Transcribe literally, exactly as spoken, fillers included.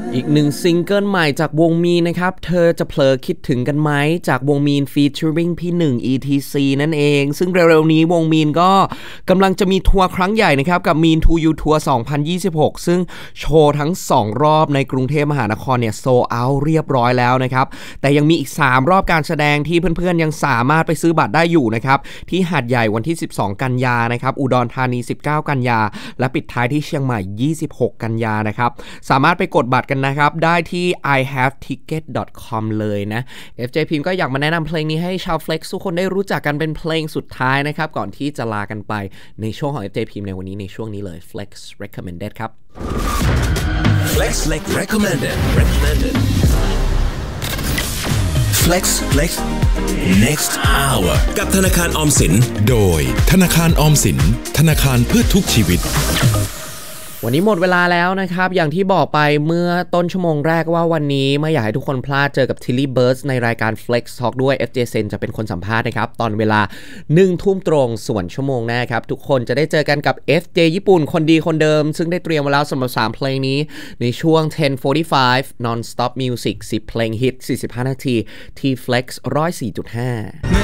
อีกหนึ่งซิงเกิลใหม่จากวงมีนนะครับเธอจะเผลอคิดถึงกันไหมจากวงมีน featuring พี่หนึ่ง อี ที ซี นั่นเองซึ่งเร็วๆนี้วงมีนก็กำลังจะมีทัวร์ครั้งใหญ่นะครับกับ Mean to You ทัวร์ สองพันยี่สิบหก ซึ่งโชว์ทั้งสองรอบในกรุงเทพมหานครเนี่ยโซลด์เอาท์เรียบร้อยแล้วนะครับแต่ยังมีอีกสามรอบการแสดงที่เพื่อนๆยังสามารถไปซื้อบัตรได้อยู่นะครับที่หาดใหญ่วันที่สิบสองกันยานะครับอุดรธานีสิบเก้ากันยาและปิดท้ายที่เชียงใหม่ยี่สิบหกกันยานะครับสามารถไปกดบัตรกันนะครับได้ที่ ไอ แฮฟ ทิกเก็ต ดอท คอม เลยนะ เอฟ เจ พิมพ์ก็อยากมาแนะนำเพลงนี้ให้ชาว Flex ทุกคนได้รู้จักกันเป็นเพลงสุดท้ายนะครับก่อนที่จะลากันไปในช่วงของ เอฟ เจ พิมพ์ในวันนี้ในช่วงนี้เลย Flex Recommended ครับ Flex Recommended Recommended Flex Flex Next Hour กับธนาคารออมสินโดยธนาคารออมสินธนาคารเพื่อทุกชีวิตวันนี้หมดเวลาแล้วนะครับอย่างที่บอกไปเมื่อต้นชั่วโมงแรกว่าวันนี้ไม่อยากให้ทุกคนพลาดเจอกับ Tilly Burst ในรายการ Flex Talk ด้วย เอฟ เจ Sen จะเป็นคนสัมภาษณ์นะครับตอนเวลา หนึ่ง ทุ่มตรงส่วนชั่วโมงหน้าครับทุกคนจะได้เจอกันกับ เอฟ เจ ญี่ปุ่นคนดีคนเดิมซึ่งได้เตรียมมาแล้วสำหรับสามเพลงนี้ในช่วง ten forty-five Non Stop Music สิบเพลงฮิตสี่สิบห้านาทีที่ Flex หนึ่งศูนย์สี่จุดห้า